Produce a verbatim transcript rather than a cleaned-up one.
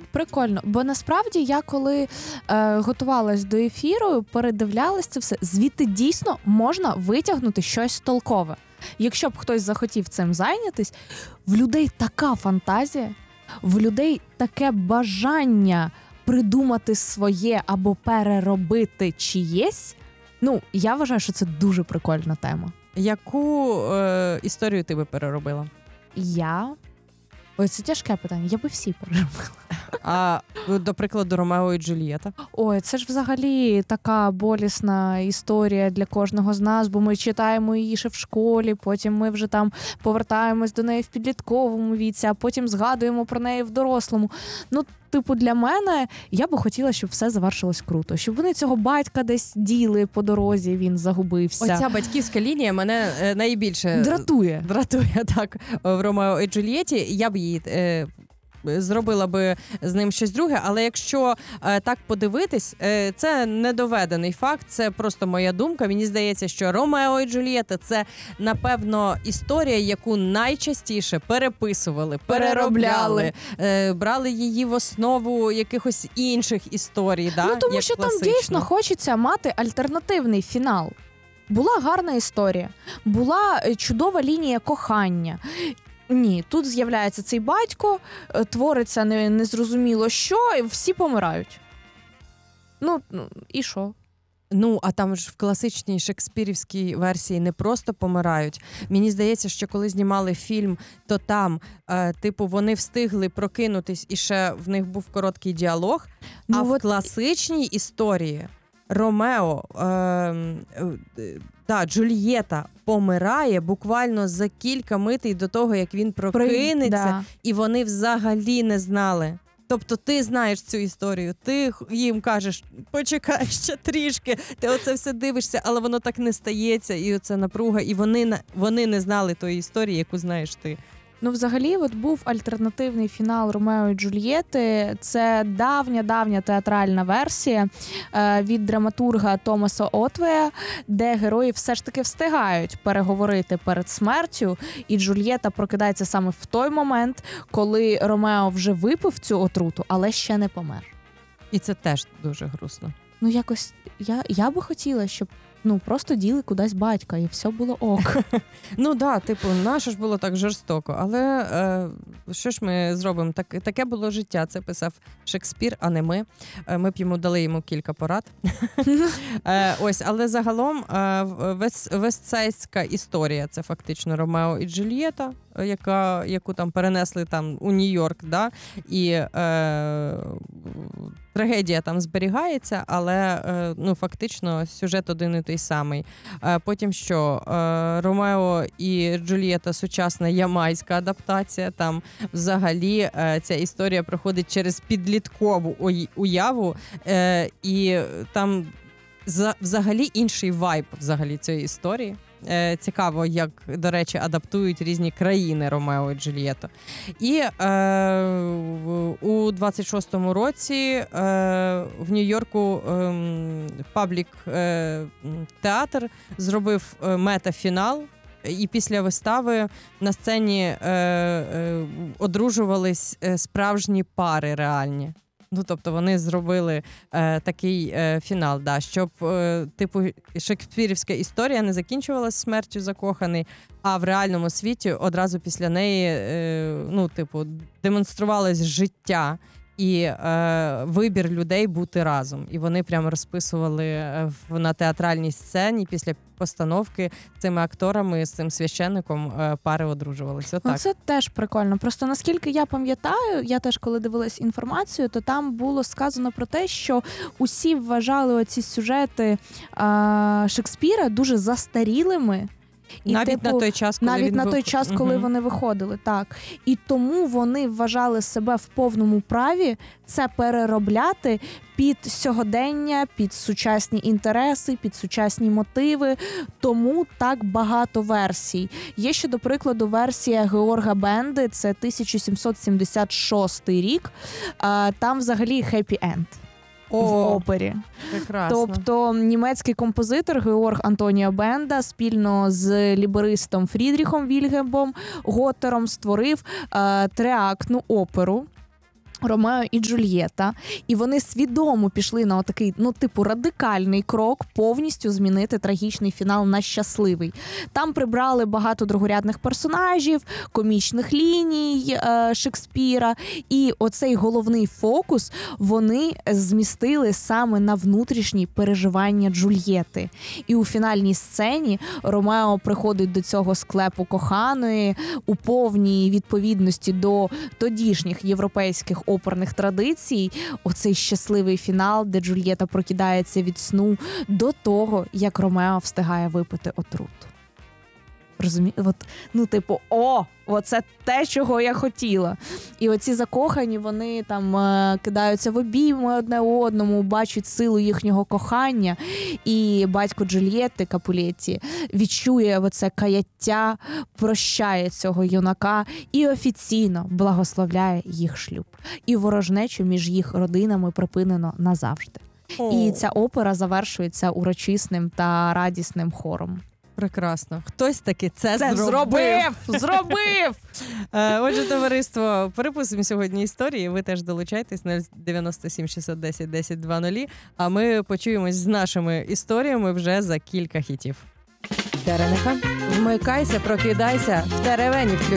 Прикольно, бо насправді я коли е, готувалась до ефіру, передивлялась це все, звідти дійсно можна витягнути щось толкове. Якщо б хтось захотів цим зайнятись, в людей така фантазія, в людей таке бажання придумати своє або переробити чиєсь. Ну, я вважаю, що це дуже прикольна тема. Яку е, історію ти би переробила? Я? Ой, це тяжке питання. Я би всі переробила. А, до прикладу, Ромео і Джульєта? Ой, це ж взагалі така болісна історія для кожного з нас, бо ми читаємо її ще в школі, потім ми вже там повертаємось до неї в підлітковому віці, а потім згадуємо про неї в дорослому. Ну, типу, для мене, я би хотіла, щоб все завершилось круто. Щоб вони цього батька десь діли по дорозі, він загубився. Оця батьківська лінія мене е, найбільше... Дратує. Дратує, так, в Ромео і Джульєті. Я б її... Е, зробила би з ним щось друге, але якщо е, так подивитись, е, це недоведений факт, це просто моя думка. Мені здається, що Ромео і Джульєта – це, напевно, історія, яку найчастіше переписували, переробляли, е, брали її в основу якихось інших історій. Да? Ну, тому як що класично. там дійсно хочеться мати альтернативний фінал. Була гарна історія, була чудова лінія кохання. Ні, тут з'являється цей батько, твориться не, незрозуміло що, і всі помирають. Ну, і що? Ну, а там ж в класичній шекспірівській версії не просто помирають. Мені здається, що коли знімали фільм, то там, е, типу, вони встигли прокинутись, і ще в них був короткий діалог, ну, а от... в класичній історії Ромео, е, е, да, Джульєта помирає буквально за кілька митей до того, як він прокинеться, да. І вони взагалі не знали. Тобто ти знаєш цю історію, ти їм кажеш, почекай ще трішки, ти оце все дивишся, але воно так не стається, і оце напруга, і вони, вони не знали тої історії, яку знаєш ти. Ну, взагалі, от був альтернативний фінал Ромео і Джульєти. Це давня-давня театральна версія е, від драматурга Томаса Отвея, де герої все ж таки встигають переговорити перед смертю, і Джульєта прокидається саме в той момент, коли Ромео вже випив цю отруту, але ще не помер. І це теж дуже грустно. Ну, якось, я, я би хотіла, щоб ну, просто діли кудись батька, і все було ок. Ну, да, типу, наше ж було так жорстоко, але е, що ж ми зробимо? Так, таке було життя, це писав Шекспір, а не ми. Е, ми б йому дали йому кілька порад. е, ось, але загалом е, вес, вестсайдська історія, це фактично Ромео і Джульєта, яка, яку там перенесли там у Нью-Йорк, да, і е, трагедія там зберігається, але е, ну, фактично сюжет один і той самий. Е, потім що? Е, Ромео і Джульєта – сучасна ямайська адаптація. Там взагалі е, ця історія проходить через підліткову уяву, е, і там за, взагалі інший вайб взагалі цієї історії. Е, цікаво, як, до речі, адаптують різні країни Ромео і Джульєту. І е, у двадцять шостому році е, в Нью-Йорку е, паблік е, театр зробив метафінал, і після вистави на сцені е, е, одружувались справжні пари реальні. Ну, тобто вони зробили е, такий е, фінал, да, щоб, е, типу, шекспірівська історія не закінчувалась смертю закоханий, а в реальному світі одразу після неї, е, ну, типу, демонструвалось життя і е, вибір людей бути разом. І вони прямо розписували в, на театральній сцені після постановки цими акторами, з цим священником е, пари одружувалися. Ну, це теж прикольно. Просто наскільки я пам'ятаю, я теж коли дивилась інформацію, то там було сказано про те, що усі вважали оці сюжети е, Шекспіра дуже застарілими. І, навіть типу, на той час, коли навіть він на вих... той час, коли угу. вони виходили, так. І тому вони вважали себе в повному праві це переробляти під сьогодення, під сучасні інтереси, під сучасні мотиви. Тому так багато версій. Є ще, до прикладу, версія Георга Бенди, це тисяча сімсот сімдесят шостий рік. Там взагалі хеппі-енд. О, в опері. Прекрасно. Тобто німецький композитор Георг Антоніо Бенда спільно з ліберистом Фрідріхом Вільгельмом Готтером створив е, триактну оперу. Ромео і Джульєта, і вони свідомо пішли на отакий, ну, типу, радикальний крок повністю змінити трагічний фінал на щасливий. Там прибрали багато другорядних персонажів, комічних ліній е, Шекспіра, і оцей головний фокус вони змістили саме на внутрішні переживання Джульєти. І у фінальній сцені Ромео приходить до цього склепу коханої у повній відповідності до тодішніх європейських оперних традицій. Оцей щасливий фінал, де Джульєта прокидається від сну до того, як Ромео встигає випити отруту. Розумієте? От, ну, типу, о, оце те, чого я хотіла. І оці закохані, вони там е, кидаються в обійми одне одному, бачать силу їхнього кохання. І батько Джульєтти, Капулетті, відчує оце каяття, прощає цього юнака і офіційно благословляє їх шлюб. І ворожнечу між їх родинами припинено назавжди. О. І ця опера завершується урочисним та радісним хором. Прекрасно. Хтось таки це, Це зробив. зробив! Зробив! Е, Отже, товариство, переписуємо сьогодні історії. Ви теж долучайтесь нуль дев'яносто сім шістсот десять десять двадцять, а ми почуємось з нашими історіями вже за кілька хітів. Теренефа, вмикайся, прокидайся, в теревені включайся.